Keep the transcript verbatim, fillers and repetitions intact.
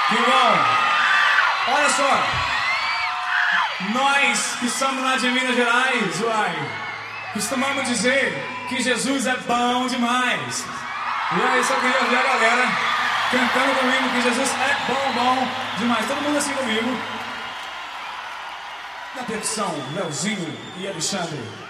Que bom! Olha só, nós que estamos lá de Minas Gerais, uai, costumamos dizer que Jesus é bom demais. E aí, só queria ver a galera cantando comigo que Jesus é bom, bom demais. Todo mundo assim comigo. Na percussão, Leozinho e Alexandre.